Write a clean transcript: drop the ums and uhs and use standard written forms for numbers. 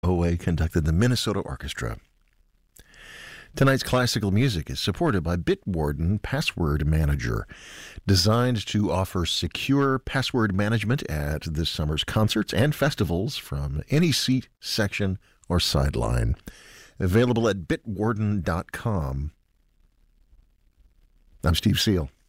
OA conducted the Minnesota Orchestra. Tonight's classical music is supported by Bitwarden Password Manager, designed to offer secure password management at this summer's concerts and festivals from any seat, section, or sideline. Available at bitwarden.com. I'm Steve Seal.